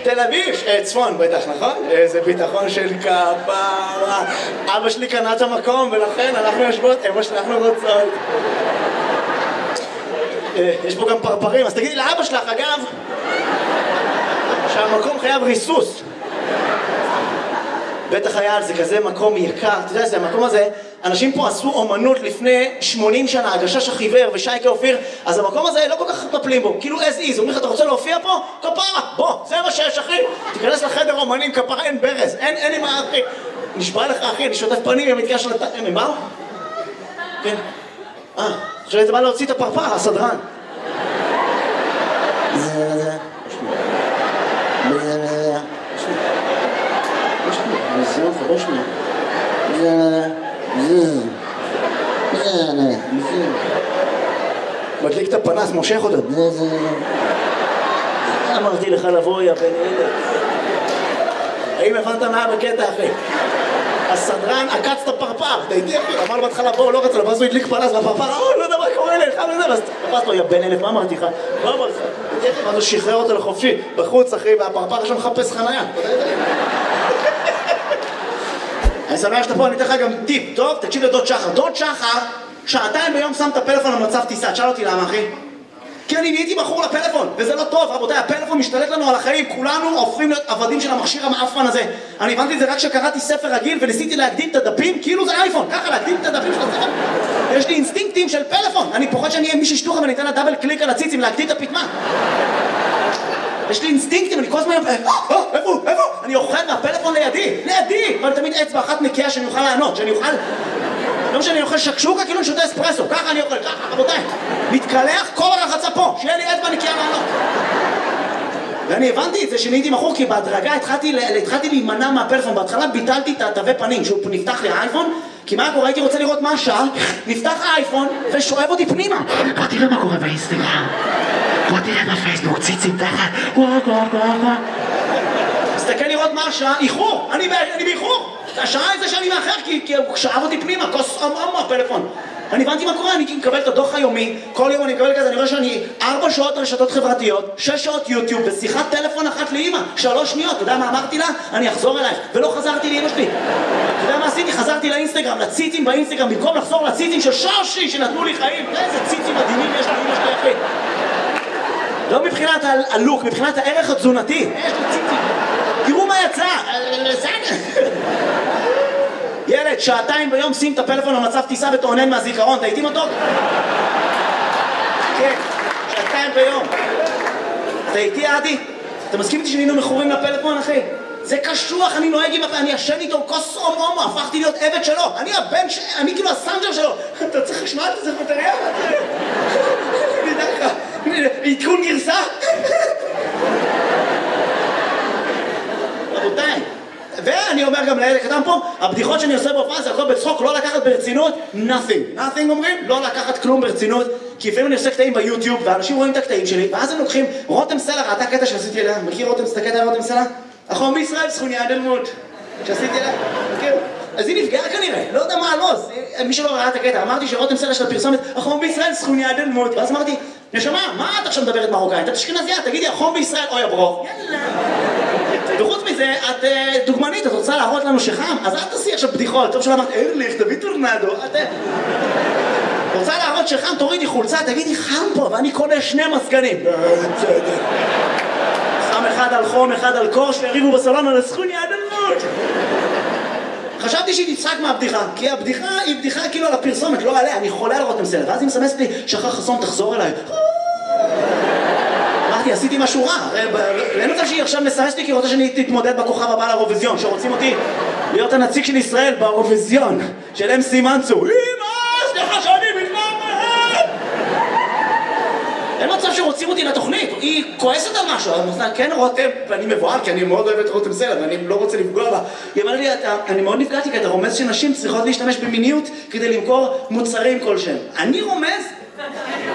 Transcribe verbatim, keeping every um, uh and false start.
תל אביב, צפון בטח, נכון? איזה ביטחון של כפרה. אבא שלי קנה את המקום ולכן אנחנו יושבות, אמא שאנחנו רוצות. יש פה גם פרפרים, אז תגידי לאבא שלך, אגב, שהמקום חייב ריסוס. בית החייל זה כזה מקום יקר, אתה יודע, זה המקום הזה, אנשים פה עשו אומנות לפני שמונים שנה, הגשש החיוור ושייקה אופיר, אז המקום הזה לא כל כך מטפלים בו, כאילו as is, אומרים לך, אתה רוצה להופיע פה? כפרה, בוא, זה מה שיש אחי, תיכנס לחדר אומנים, כפרה, אין ברז, אין, אין לי מה אחי, נשבע לך אחי, אני שוטף פנים, הם מתקשר לת... הם באו? כן. אה, עכשיו זה בא להוציא את הפרפר, הסדרן. זה, זה, מדליק את הפנס, מושך אותו. אמרתי לך לבוא, יא בן ילד. האם הבנת מה בקטע אחי? הסדרן עקץ את הפרפר, דייתי אחי, אמר לו בהתחלה בוא, לא רצה לו, ואז הוא הדליק פנס והפרפר, לא יודע מה קורה לך, ואז תפס לו, יא בן אלף, מה אמרתי לך? מה אמרתי לך? ואז הוא שחרר אותו לחופשי, בחוץ אחי, והפרפר שם מחפש חנייה. אני שמח שאתה פה, אני אתן לך גם טיפ, טוב? תקשיב לדוד שחר. דוד שחר, שעתיים ביום שם את הפלאפון במצב טיסה. תשאל אותי למה, אחי? כי אני נהייתי בחור לפלאפון, וזה לא טוב, רבותיי, הפלאפון משתלט לנו על החיים, כולנו הופכים להיות עבדים של המכשיר המאפן הזה. אני הבנתי את זה רק כשקראתי ספר רגיל וניסיתי להקדים את הדפים, כאילו זה אייפון, ככה להקדים את הדפים של הספר. יש לי אינסטינקטים של פלאפון, אני פוחד שאני אהיה מישהו שטוחה ואני אתן לה דאבל קליק על הציצים להקדים את הפתמה. יש לי אינסטינקטים, אני כל הזמן, איפה, איפה? אני אוכל מהפלאפון לידי, לידי, אבל תמיד אצבע אחת נקייה שאני אוכל לענות, שאני אוכל... לא משנה, אני אוכל שקשוקה כאילו אני שותה אספרסו, ככה אני אוכל, ככה, רבותיי. מתקלח כל הרחצה פה, שיהיה לי אצבע נקייה לענות. ואני הבנתי את זה שנהייתי מכור, כי בהדרגה התחלתי, התחלתי להימנע מהפלאפון, בהתחלה ביטלתי את התווי פנים, שהוא נפתח לי האייפון, כי מה קורה? הייתי רוצה לראות מה השעה, נפתח האייפון ושואב אותי פנימה. בוא תראה מה קורה באינסטגרם, בוא תראה בפייסבוק, ציצים תחת, וואו וואו וואו. תסתכל לראות מה השעה, איחור, אני באיחור. השעה איזה שאני מאחר, כי הוא שאב אותי פנימה, כוס אמו הפלאפון. אני הבנתי מה קורה, אני מקבל את הדוח היומי, כל יום אני מקבל כזה, אני רואה שאני ארבע שעות רשתות חברתיות, שש שעות יוטיוב, בשיחת טלפון אחת לאמא, שלוש שניות, אתה יודע מה אמרתי לה? אני אחזור אלייך, ולא חזרתי לאמא שלי. אתה יודע מה עשיתי? חזרתי לאינסטגרם, לציצים באינסטגרם, במקום לחזור לציצים של שושי שנתנו לי חיים, איזה ציצים מדהימים יש לאמא שלי אחי. לא מבחינת הלוק, מבחינת הערך התזונתי, יש לי ציצים. תראו מה יצא, ילד, שעתיים ביום שים את הפלאפון במצב טיסה ותעונן מהזיכרון, אתה איתי אותו? כן, שעתיים ביום. אתה איתי עדי? אתה מסכים איתי שנהיינו מכורים לפלאפון, אחי? זה קשוח, אני נוהג עם... אני ישן איתו, כוס אום אום, הפכתי להיות עבד שלו. אני הבן ש... אני כאילו הסנג'ר שלו. אתה צריך לשמוע את זה, בטריה? אני יודע לך, עדכון גרסה? רבותיי. ואני אומר גם לילד קטן פה, הבדיחות שאני עושה בהופעה זה הכל בצחוק, לא לקחת ברצינות, nothing. nothing אומרים, לא לקחת כלום ברצינות, כי לפעמים אני עושה קטעים ביוטיוב, ואנשים רואים את הקטעים שלי, ואז הם לוקחים, רותם סלע, ראתה קטע שעשיתי אליה, מכיר רותם, סתקט על רותם סלע? החום בישראל, סכוניה דלמות, שעשיתי אליה, מכיר? אז היא נפגעה כנראה, לא יודע מה הלוז, מי שלא ראה את הקטע, אמרתי שרותם סלע של הפרסומת, החום בישראל, סכוניה דלמות, ואז אמרתי, נשמה, מה את עכשיו מדברת מרוקאית? את אשכנזייה, תגידי, החום בישראל, אוי הברוך. יאללה. וחוץ מזה, את דוגמנית, את רוצה להראות לנו שחם, אז אל תעשי עכשיו בדיחות, טוב שלא אמרת, ארליך, תביא טורנדו, את רוצה להראות שחם, תורידי חולצה, תגידי חם פה, ואני קונה שני מזגנים. שם אחד על חום, אחד על קור, שהריבו בסלון על הסכוניה הדלמות. חשבתי שהיא תצחק מהבדיחה, כי הבדיחה היא בדיחה כאילו על הפרסומת, לא עליה, אני חולה על רותם סלע, ואז היא מסמסת לי, שחר חסון, תחזור אליי. אמרתי, עשיתי משהו רע, אין מצב שהיא עכשיו מסמסת לי כי רוצה שאני תתמודד בכוכב הבא לאירוויזיון, שרוצים אותי להיות הנציג של ישראל באירוויזיון, של אם סי מנצו. אמא, סליחה שאני מתמודד! אין מצב שרוצים אותי לתוכנית, היא כועסת על משהו, כן רותם, ואני מבועל כי אני מאוד אוהב את רותם סלע ואני לא רוצה לפגוע בה. היא אמרה לי, אני מאוד נפגעתי כי אתה רומז שנשים צריכות להשתמש במיניות כדי למכור מוצרים כלשהם. אני רומז?